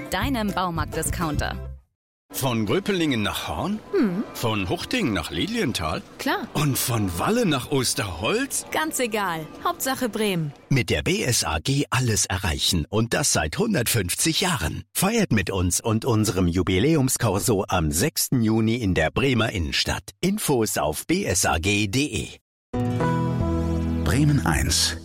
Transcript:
deinem Baumarkt-Discounter. Von Gröpelingen nach Horn? Von Huchting nach Lilienthal? Klar. Und von Walle nach Osterholz? Ganz egal. Hauptsache Bremen. Mit der BSAG alles erreichen und das seit 150 Jahren. Feiert mit uns und unserem Jubiläumskorso am 6. Juni in der Bremer Innenstadt. Infos auf bsag.de. Bremen 1